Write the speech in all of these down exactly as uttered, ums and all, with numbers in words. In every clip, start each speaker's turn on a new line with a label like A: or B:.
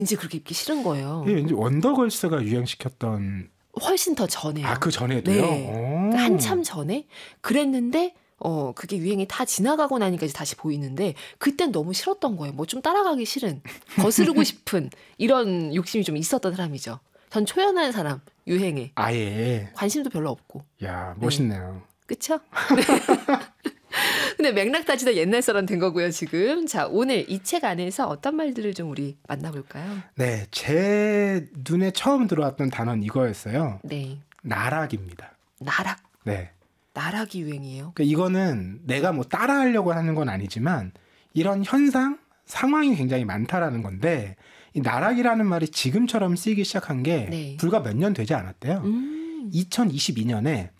A: 이제 그렇게 입기 싫은 거예요.
B: 이게 왠지 원더걸스가 유행시켰던
A: 훨씬 더 전에요.
B: 아, 그 전에도요?
A: 네. 그러니까 한참 전에 그랬는데 어 그게 유행이 다 지나가고 나니까 이제 다시 보이는데 그땐 너무 싫었던 거예요. 뭐 좀 따라가기 싫은, 거스르고 싶은 이런 욕심이 좀 있었던 사람이죠. 전 초연한 사람, 유행에.
B: 아예.
A: 관심도 별로 없고.
B: 야, 멋있네요.
A: 네. 그쵸? 네. 근데 맥락 따지다 옛날 사람 된 거고요, 지금. 자, 오늘 이 책 안에서 어떤 말들을 좀 우리 만나볼까요?
B: 네, 제 눈에 처음 들어왔던 단어는 이거였어요.
A: 네.
B: 나락입니다.
A: 나락.
B: 네.
A: 나락이 유행이에요.
B: 그러니까 이거는 내가 뭐 따라하려고 하는 건 아니지만 이런 현상, 상황이 굉장히 많다라는 건데 이 나락이라는 말이 지금처럼 쓰이기 시작한 게
A: 네.
B: 불과 몇 년 되지 않았대요.
A: 음.
B: 이천이십이 년에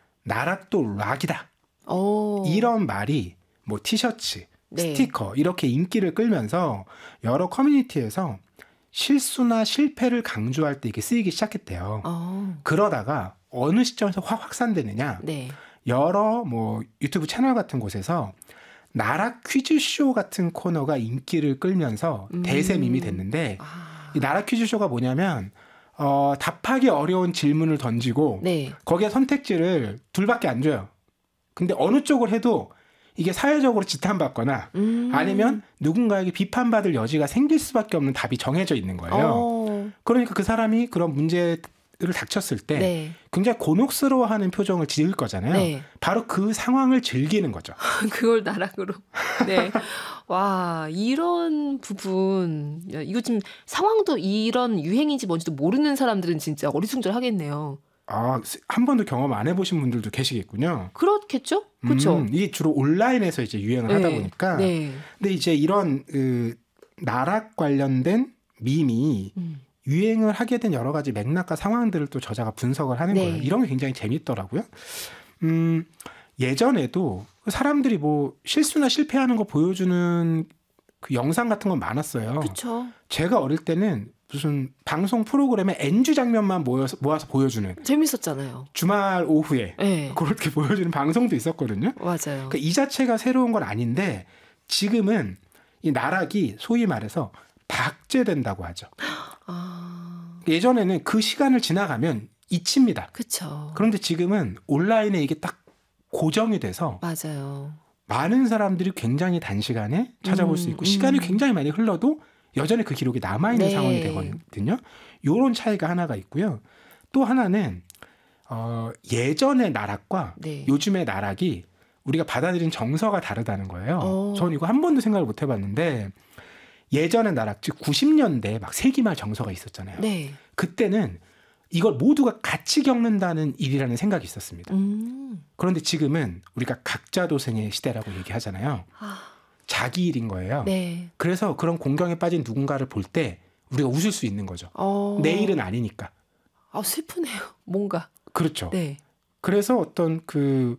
B: 나락도 락이다.
A: 오.
B: 이런 말이 뭐 티셔츠,
A: 네.
B: 스티커 이렇게 인기를 끌면서 여러 커뮤니티에서 실수나 실패를 강조할 때 이게 쓰이기 시작했대요.
A: 어.
B: 그러다가 어느 시점에서 확 확산되느냐?
A: 네.
B: 여러 뭐 유튜브 채널 같은 곳에서 나락 퀴즈쇼 같은 코너가 인기를 끌면서
A: 음.
B: 대세 밈이 됐는데
A: 아.
B: 이 나락 퀴즈쇼가 뭐냐면 어, 답하기 어려운 질문을 던지고
A: 네.
B: 거기에 선택지를 둘밖에 안 줘요. 근데 어느 쪽을 해도 이게 사회적으로 지탄받거나
A: 음.
B: 아니면 누군가에게 비판받을 여지가 생길 수밖에 없는 답이 정해져 있는 거예요.
A: 어.
B: 그러니까 그 사람이 그런 문제를 닥쳤을 때
A: 네.
B: 굉장히 곤혹스러워하는 표정을 지을 거잖아요.
A: 네.
B: 바로 그 상황을 즐기는 거죠.
A: 그걸 나락으로. 네. 와, 이런 부분. 야, 이거 지금 상황도 이런 유행인지 뭔지도 모르는 사람들은 진짜 어리둥절하겠네요.
B: 아, 한 번도 경험 안 해보신 분들도 계시겠군요.
A: 그렇겠죠? 그렇죠.
B: 음, 이게 주로 온라인에서 이제 유행을 하다
A: 네.
B: 보니까.
A: 네.
B: 근데 이제 이런 그 나락 관련된 밈이
A: 음.
B: 유행을 하게 된 여러 가지 맥락과 상황들을 또 저자가 분석을 하는
A: 네.
B: 거예요. 이런 게 굉장히 재밌더라고요. 음, 예전에도 사람들이 뭐 실수나 실패하는 거 보여주는 그 영상 같은 건 많았어요.
A: 그렇죠.
B: 제가 어릴 때는 무슨 방송 프로그램에 엔주 장면만 모여서, 모아서 보여주는
A: 재밌었잖아요.
B: 주말 오후에
A: 네.
B: 그렇게 보여주는 방송도 있었거든요.
A: 맞아요.
B: 그러니까 이 자체가 새로운 건 아닌데 지금은 이 나락이 소위 말해서 박제된다고 하죠.
A: 아.
B: 예전에는 그 시간을 지나가면 잊힙니다.
A: 그렇죠.
B: 그런데 지금은 온라인에 이게 딱 고정이 돼서
A: 맞아요.
B: 많은 사람들이 굉장히 단시간에 찾아볼
A: 음,
B: 수 있고
A: 음.
B: 시간이 굉장히 많이 흘러도 여전히 그 기록이 남아있는
A: 네.
B: 상황이 되거든요. 이런 차이가 하나가 있고요. 또 하나는 어, 예전의 나락과
A: 네.
B: 요즘의 나락이 우리가 받아들인 정서가 다르다는 거예요.
A: 어.
B: 전 이거 한 번도 생각을 못 해봤는데 예전의 나락, 즉 구십 년대 막 세기말 정서가 있었잖아요.
A: 네.
B: 그때는 이걸 모두가 같이 겪는다는 일이라는 생각이 있었습니다.
A: 음.
B: 그런데 지금은 우리가 각자 도생의 시대라고 얘기하잖아요.
A: 아.
B: 자기 일인 거예요.
A: 네.
B: 그래서 그런 공경에 빠진 누군가를 볼 때 우리가 웃을 수 있는 거죠.
A: 어.
B: 내 일은 아니니까.
A: 아, 슬프네요. 뭔가.
B: 그렇죠.
A: 네.
B: 그래서 어떤 그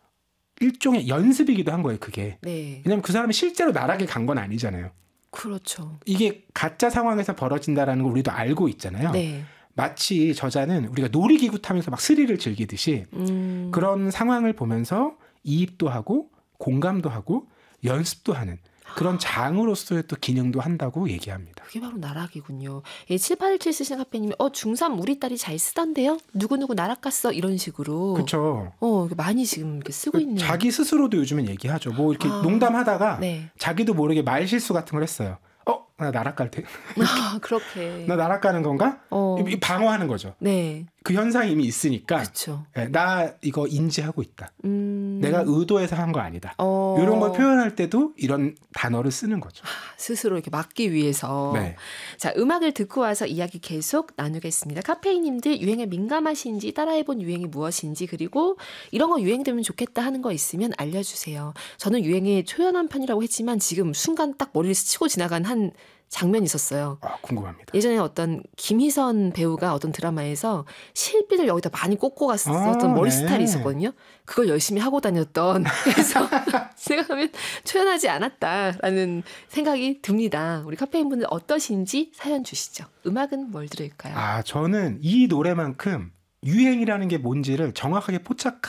B: 일종의 연습이기도 한 거예요, 그게.
A: 네.
B: 왜냐하면 그 사람이 실제로 나락에 간 건 아니잖아요.
A: 그렇죠.
B: 이게 가짜 상황에서 벌어진다라는 걸 우리도 알고 있잖아요.
A: 네.
B: 마치 저자는 우리가 놀이기구 타면서 막 스릴을 즐기듯이
A: 음.
B: 그런 상황을 보면서 이입도 하고 공감도 하고 연습도 하는 그런 장으로서의 또 기능도 한다고 얘기합니다.
A: 그게 바로 나락이군요. 예, 칠팔일칠 쓰시는 카페님이 어 중삼 우리 딸이 잘 쓰던데요? 누구누구 나락 갔어? 이런 식으로.
B: 그렇죠.
A: 어, 많이 지금 이렇게 쓰고 있네요.
B: 자기 스스로도 요즘엔 얘기하죠. 뭐 이렇게
A: 아.
B: 농담하다가
A: 네.
B: 자기도 모르게 말 실수 같은 걸 했어요. 어? 나 나락 갈 때.
A: 아, 그렇게.
B: 나 나락 가는 건가?
A: 어.
B: 이- 이 방어하는 거죠.
A: 네.
B: 그 현상이 이미 있으니까
A: 그렇죠.
B: 예, 나 이거 인지하고 있다.
A: 음.
B: 내가 의도해서 한 거 아니다.
A: 어.
B: 이런 걸 표현할 때도 이런 단어를 쓰는 거죠.
A: 스스로 이렇게 막기 위해서.
B: 네.
A: 자, 음악을 듣고 와서 이야기 계속 나누겠습니다. 카페이님들 유행에 민감하신지 따라해본 유행이 무엇인지 그리고 이런 거 유행되면 좋겠다 하는 거 있으면 알려주세요. 저는 유행에 초연한 편이라고 했지만 지금 순간 딱 머리를 스치고 지나간 한 장면이 있었어요.
B: 아, 궁금합니다.
A: 예전에 어떤 김희선 배우가 어떤 드라마에서 실비를 여기다 많이 꽂고 갔었던
B: 아,
A: 머리
B: 네.
A: 스타일이 있었거든요. 그걸 열심히 하고 다녔던. 그래서 생각하면 초연하지 않았다라는 생각이 듭니다. 우리 카페인분들 어떠신지 사연 주시죠. 음악은 뭘 들을까요?
B: 아, 저는 이 노래만큼 유행이라는 게 뭔지를 정확하게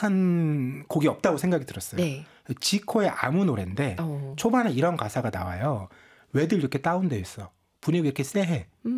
B: 포착한 곡이 없다고 생각이 들었어요.
A: 네.
B: 지코의 아무 노래인데
A: 어.
B: 초반에 이런 가사가 나와요. 왜들 이렇게 다운돼 있어? 분위기 왜 이렇게 쎄해?